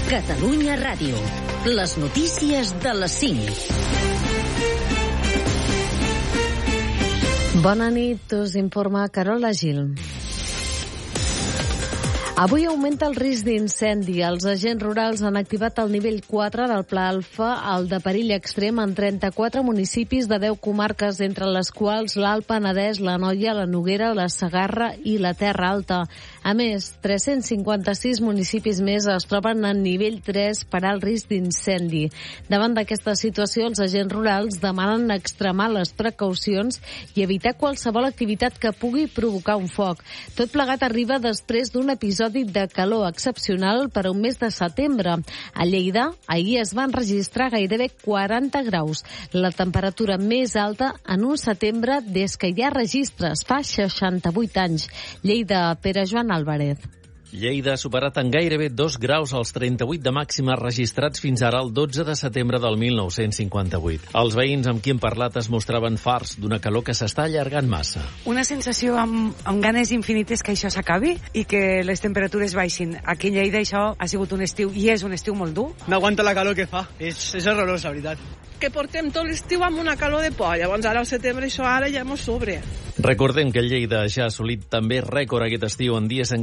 Catalunya Ràdio. Les notícies de les 5. Bona nit, us informa Carola Gil. Avui augmenta el risc d'incendi. Els agents rurals han activat el nivell 4 del Pla Alfa, el de perill extrem, en 34 municipis de 10 comarques, entre les quals l'Alt Penedès, l'Anoia, la Noguera, la Segarra i la Terra Alta. A més, 356 municipis més es troben en nivell 3 per al risc d'incendi. Davant d'aquesta situació, els agents rurals demanen extremar les precaucions i evitar qualsevol activitat que pugui provocar un foc. Tot plegat arriba després d'un episodi de calor excepcional per a un mes de setembre. A Lleida, ahir es van registrar gairebé 40 graus, la temperatura més alta en un setembre des que hi ha registres, fa 68 anys. Lleida, Pere Joan Álvarez. Lleida ha superat en gairebé 2 graus els 38 de màxima registrats fins ara el 12 de setembre del 1958. Els veïns amb qui hem parlat es mostraven farts d'una calor que s'està allargant massa. Una sensació amb ganes infinites que això s'acabi i que les temperatures baixin. Aquí a Lleida això ha sigut un estiu, i és un estiu molt dur. No aguanta la calor que fa, és horrorós, la veritat. Que portem tot l'estiu amb una calor de por, llavors ara al setembre això ara ja mos sobre. Recordem que Lleida ja ha assolit també rècord aquest estiu en dies en